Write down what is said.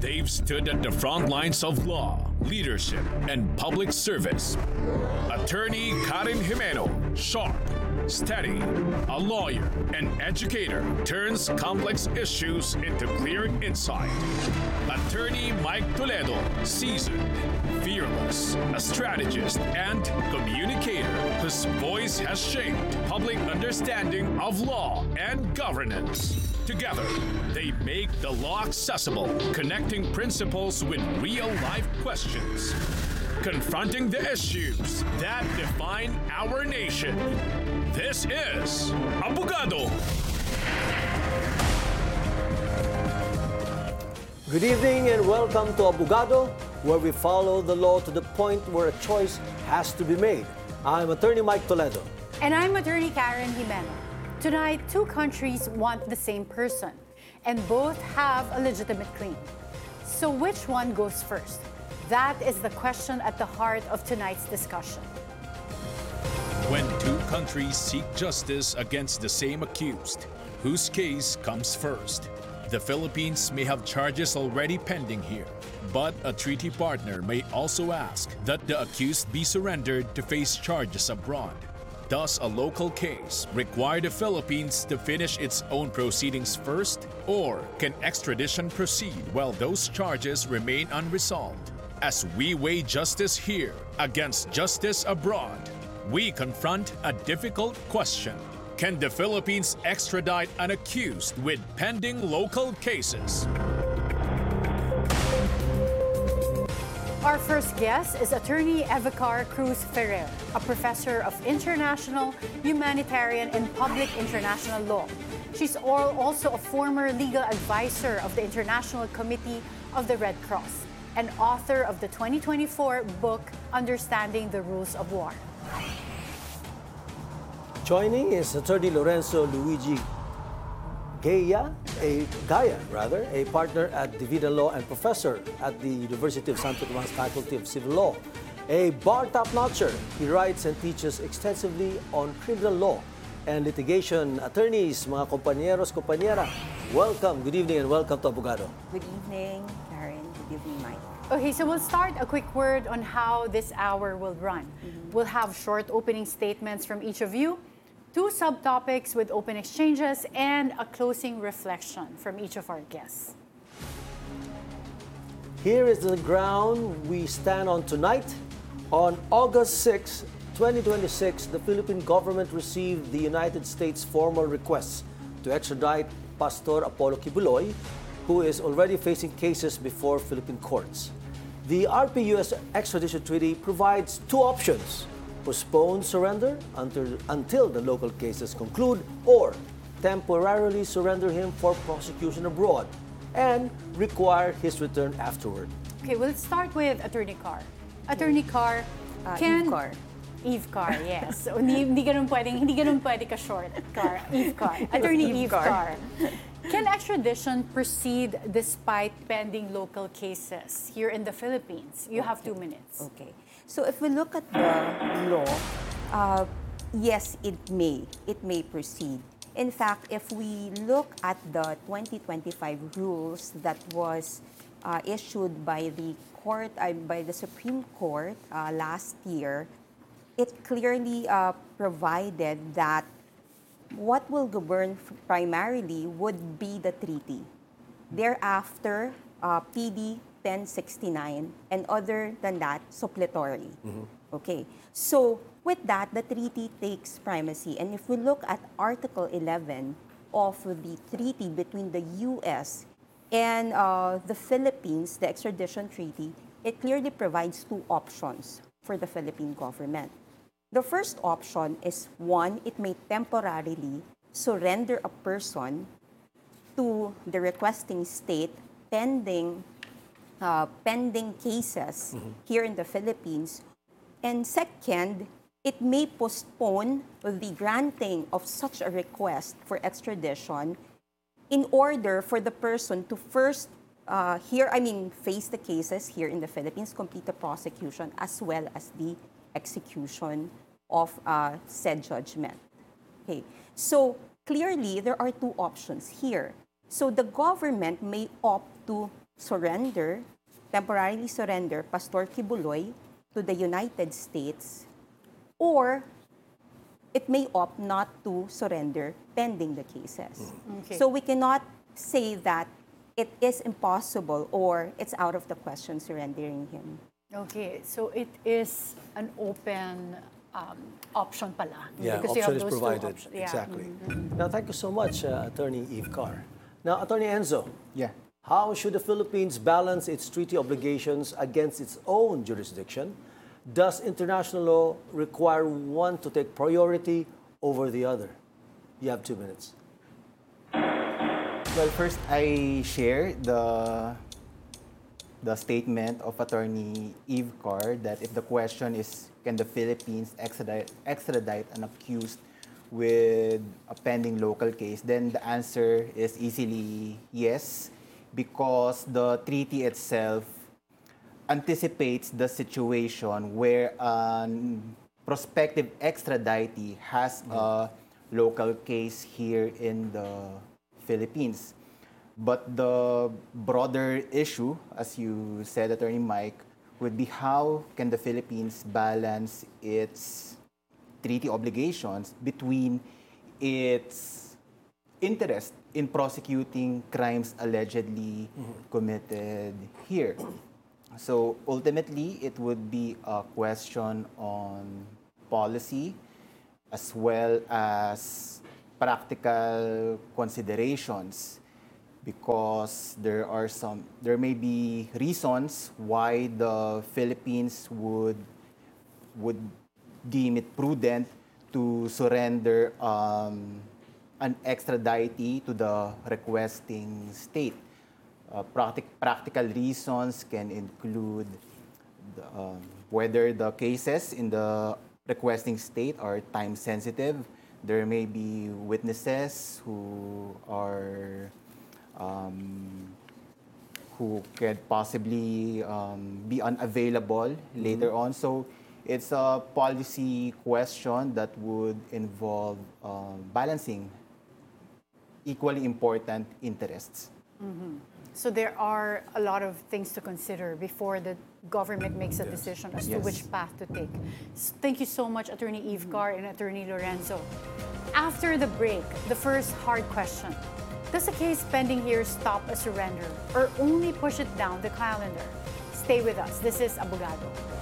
They've stood at the front lines of law, leadership, and public service. Attorney Karen Jimeno, sharp, steady, a lawyer, an educator, turns complex issues into clear insight. Attorney Mike Toledo, seasoned, fearless, a strategist and communicator whose voice has shaped public understanding of law and governance. Together, they make the law accessible, connecting principles with real-life questions, confronting the issues that define our nation. This is Abogado. Good evening and welcome to Abogado, where we follow the law to the point where a choice has to be made. I'm Attorney Mike Toledo. And I'm Attorney Karen Jimeno. Tonight, two countries want the same person, and both have a legitimate claim. So which one goes first? That is the question at the heart of tonight's discussion. When two countries seek justice against the same accused, whose case comes first? The Philippines may have charges already pending here, but a treaty partner may also ask that the accused be surrendered to face charges abroad. Does a local case require the Philippines to finish its own proceedings first, or can extradition proceed while those charges remain unresolved? As we weigh justice here against justice abroad, we confront a difficult question. Can the Philippines extradite an accused with pending local cases? Our first guest is Attorney Evicar Cruz Ferrer, a professor of international, humanitarian, and public international law. She's also a former legal advisor of the International Committee of the Red Cross and author of the 2024 book, Understanding the Rules of War. Joining is Attorney Lorenzo Luigi Gaya, a partner at Divina Law and professor at the University of Santo Tomas Faculty of Civil Law. A bar top-notcher, he writes and teaches extensively on criminal law and litigation. Attorneys, mga compañeros, compañera, welcome, good evening and welcome to Abogado. Good evening, Karen. Good evening, Mike. Okay, so we'll start a quick word on how this hour will run. We'll have short opening statements from each of you, two subtopics with open exchanges, and a closing reflection from each of our guests. Here is the ground we stand on tonight. On August 6, 2026, the Philippine government received the United States' formal request to extradite Pastor Apollo Kibuloy, who is already facing cases before Philippine courts. The RP-US extradition treaty provides two options: postpone surrender until the local cases conclude, or temporarily surrender him for prosecution abroad and require his return afterward. Okay, we'll start with Attorney Carr. Attorney Carr, Eve Carr. Eve Carr, yes. So, hindi ganun pwede ka short, Carr. Eve Carr. Attorney Eve Carr. Can extradition proceed despite pending local cases here in the Philippines? You have 2 minutes. Okay. So if we look at the law, yes, it may proceed. In fact, if we look at the 2025 rules that was issued by the Supreme Court last year, it clearly provided that what will govern primarily would be the treaty. Thereafter, PD 1069, and other than that, suppletory. Okay, so with that, the treaty takes primacy. And if we look at Article 11 of the treaty between the U.S. and the Philippines, the extradition treaty, it clearly provides two options for the Philippine government. The first option is, one, it may temporarily surrender a person to the requesting state pending cases here in the Philippines. And second, it may postpone the granting of such a request for extradition in order for the person to first face the cases here in the Philippines, complete the prosecution, as well as the execution of said judgment. Okay, so clearly there are two options here. So the government may opt to temporarily surrender Pastor Kibuloy to the United States, or it may opt not to surrender pending the cases. Okay. So we cannot say that it is impossible or it's out of the question surrendering him. Okay, so it is an open option pala. Yeah, because you option have is those two provided. options. Yeah. Exactly. Now, thank you so much, Attorney Eve Carr. Now, Attorney Enzo, Yeah. how should the Philippines balance its treaty obligations against its own jurisdiction? Does international law require one to take priority over the other? You have 2 minutes. Well, first, I share the statement of Attorney Eve Carr that if the question is, can the Philippines extradite an accused with a pending local case, then the answer is easily yes, because the treaty itself anticipates the situation where a prospective extraditee has a local case here in the Philippines. But the broader issue, as you said, Attorney Mike, would be how can the Philippines balance its treaty obligations between its interest in prosecuting crimes allegedly committed here. So ultimately, it would be a question on policy as well as practical considerations, because there may be reasons why the Philippines would deem it prudent to surrender an extraditee to the requesting state. Practical reasons can include whether the cases in the requesting state are time sensitive. There may be witnesses who could possibly be unavailable later on. So it's a policy question that would involve balancing equally important interests. So there are a lot of things to consider before the government makes a decision as to Yes. which path to take. Thank you so much, Attorney Eve Carr and Attorney Lorenzo. After the break, the first hard question. Does a case pending here stop a surrender or only push it down the calendar? Stay with us. This is Abogado.